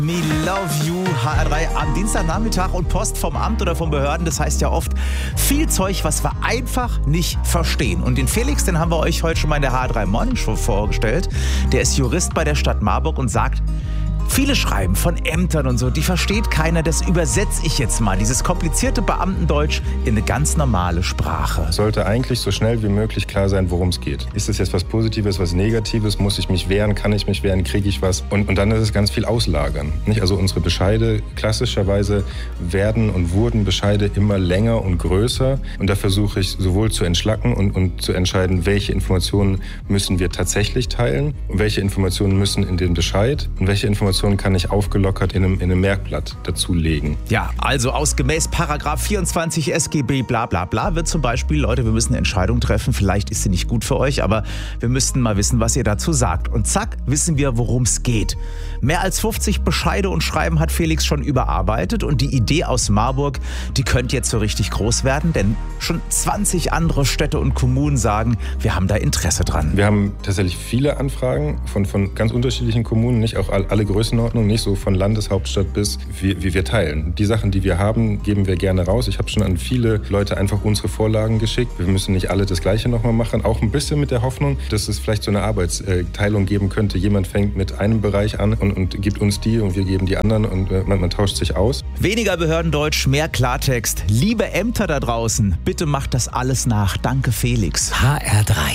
Me Love You, HR3 am Dienstagnachmittag und Post vom Amt oder von Behörden. Das heißt ja oft viel Zeug, was wir einfach nicht verstehen. Und den Felix, den haben wir euch heute schon mal in der HR3 Morning Show vorgestellt. Der ist Jurist bei der Stadt Marburg und sagt, viele schreiben von Ämtern und so, die versteht keiner. Das übersetze ich jetzt mal, dieses komplizierte Beamtendeutsch in eine ganz normale Sprache. Sollte eigentlich so schnell wie möglich klar sein, worum es geht. Ist es jetzt was Positives, was Negatives? Muss ich mich wehren? Kann ich mich wehren? Kriege ich was? Und dann ist es ganz viel Auslagern. Nicht? Also unsere Bescheide, klassischerweise werden und wurden Bescheide immer länger und größer. Und da versuche ich sowohl zu entschlacken und zu entscheiden, welche Informationen müssen wir tatsächlich teilen und welche Informationen müssen in den Bescheid und welche Informationen kann ich aufgelockert in einem Merkblatt dazulegen. Ja, also ausgemäß Paragraph 24 SGB bla bla bla wird zum Beispiel, Leute, wir müssen eine Entscheidung treffen, vielleicht ist sie nicht gut für euch, aber wir müssten mal wissen, was ihr dazu sagt. Und zack, wissen wir, worum es geht. Mehr als 50 Bescheide und Schreiben hat Felix schon überarbeitet und die Idee aus Marburg, die könnte jetzt so richtig groß werden, denn schon 20 andere Städte und Kommunen sagen, wir haben da Interesse dran. Wir haben tatsächlich viele Anfragen von ganz unterschiedlichen Kommunen, nicht auch alle Größenordnungen, nicht so von Landeshauptstadt bis wie wir teilen. Die Sachen, die wir haben, geben wir gerne raus. Ich habe schon an viele Leute einfach unsere Vorlagen geschickt. Wir müssen nicht alle das Gleiche nochmal machen. Auch ein bisschen mit der Hoffnung, dass es vielleicht so eine Arbeitsteilung geben könnte. Jemand fängt mit einem Bereich an und gibt uns die und wir geben die anderen und man tauscht sich aus. Weniger Behördendeutsch, mehr Klartext. Liebe Ämter da draußen, bitte macht das alles nach. Danke, Felix. HR3